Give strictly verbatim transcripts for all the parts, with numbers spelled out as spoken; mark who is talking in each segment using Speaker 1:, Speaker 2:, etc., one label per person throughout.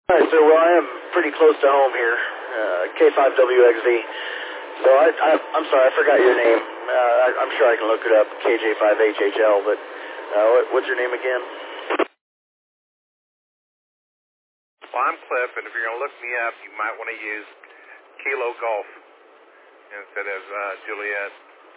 Speaker 1: All right, sir. Well, I am pretty close to home here, uh, K five W X V. So I, I, I'm sorry, I forgot your name. Uh, I, I'm sure I can look it up, K J five H H L, but uh, what, what's your name again?
Speaker 2: Well, I'm Cliff, and if you're going to look me up, you might want to use Kilo Golf instead of uh, Juliet.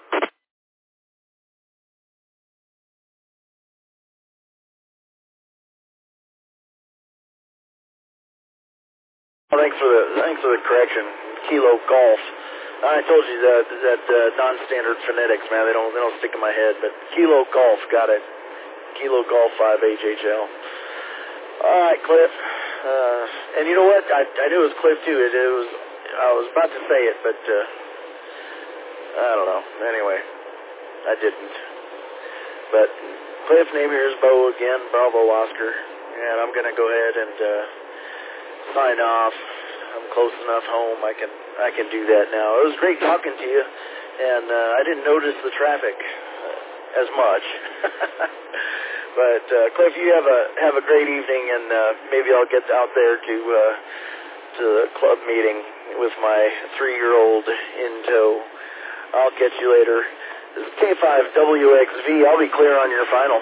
Speaker 1: Well, thanks for the thanks for the correction, Kilo Golf. I told you that that uh, non-standard phonetics, man. They don't they don't stick in my head, but Kilo Golf, got it. Kilo Golf five H H L. All right, Cliff. Uh, and you know what? I I knew it was Cliff too. It, it was I was about to say it, but uh, I don't know. Anyway, I didn't. But Cliff, name here is Bo again, Bravo Oscar, and I'm gonna go ahead and uh, sign off. I'm close enough home. I can I can do that now. It was great talking to you, and uh, I didn't notice the traffic uh, as much. But uh, Cliff, you have a have a great evening, and uh, maybe I'll get out there to uh, to the club meeting with my three-year-old in tow. I'll catch you later. This is K five W X V. I'll be clear on your final.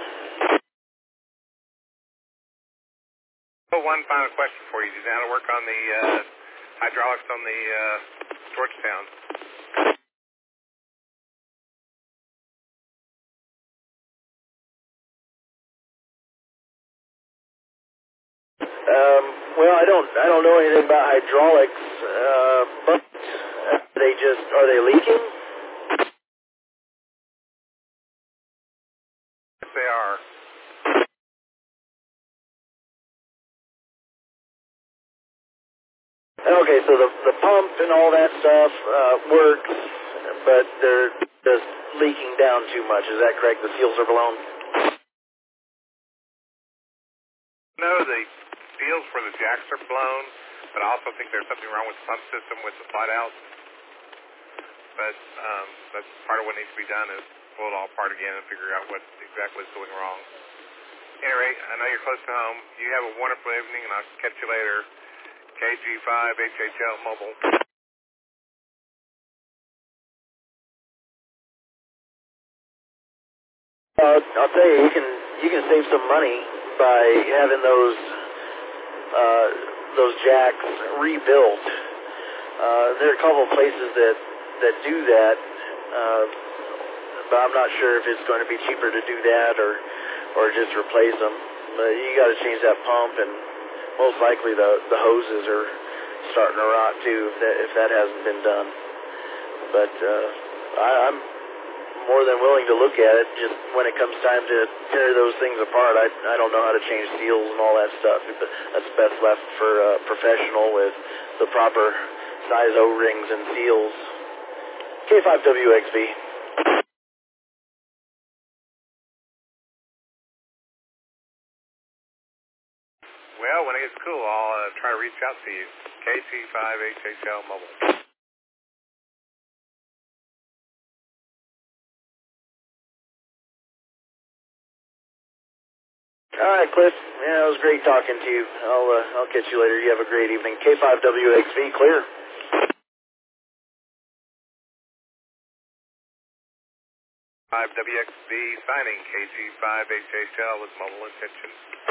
Speaker 2: Oh, one final question for you. Did you know how to work on the uh, hydraulics on the uh, Georgetown?
Speaker 1: Um, well, I don't I don't know anything about hydraulics, uh, but they just are they leaking?
Speaker 2: Yes, they are.
Speaker 1: Okay, so the the pump and all that stuff uh, works, but they're just leaking down too much. Is that correct? The seals are blown.
Speaker 2: No, the seals where the jacks are blown, but I also think there's something wrong with the pump system with the slide outs. But um, that's part of what needs to be done is pull it all apart again and figure out what exactly is going wrong. Anyway, I know you're close to home. You have a wonderful evening, and I'll catch you later. K G five H H L Mobile.
Speaker 1: Uh, I'll tell you, you can you can save some money by having those uh, those jacks rebuilt. Uh, there are a couple of places that that do that, uh, but I'm not sure if it's going to be cheaper to do that or or just replace them. But you got to change that pump, and most likely the the hoses are starting to rot too if that if that hasn't been done. But uh, I, I'm more than willing to look at it. Just when it comes time to tear those things apart, I I don't know how to change seals and all that stuff. That's best left for a professional with the proper size O-rings and seals. K five W X V.
Speaker 2: Well, when it gets cool, I'll uh, try to reach out to you. K G five H H L Mobile.
Speaker 1: All right, Cliff. Yeah, it was great talking to you. I'll uh, I'll catch you later. You have a great evening. K five W X V, clear.
Speaker 2: five W X V signing K G five H H L with mobile attention.